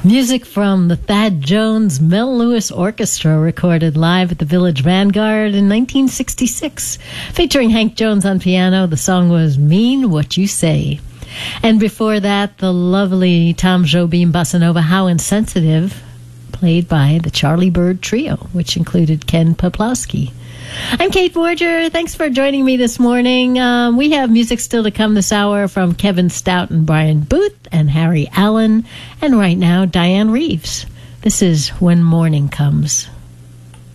Music from the Thad Jones Mel Lewis Orchestra, recorded live at the Village Vanguard in 1966. Featuring Hank Jones on piano, the song was Mean What You Say. And before that, the lovely Tom Jobim Bossa Nova, How Insensitive, played by the Charlie Bird Trio, which included Ken Poplowski. I'm Kate Borger. Thanks for joining me this morning. We have music still to come this hour from Kevin Stout and Brian Booth and Harry Allen. And right now, Diane Reeves. This is When Morning Comes.